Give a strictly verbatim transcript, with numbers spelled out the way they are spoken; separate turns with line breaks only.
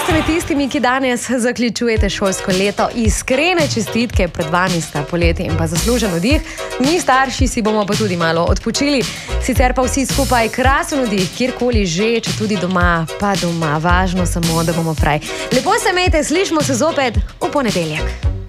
ste med tistimi, ki danes zaključujete šolsko leto. Iskrene čestitke, pred vami sta poletje in pa zaslužen oddih. Mi starši si bomo pa tudi malo odpočili. Sicer pa vsi skupaj krasen oddih, kjerkoli že, če tudi doma, pa doma. Važno samo, da bomo fraj. Lepo se imejte, slišimo se zopet v ponedeljek.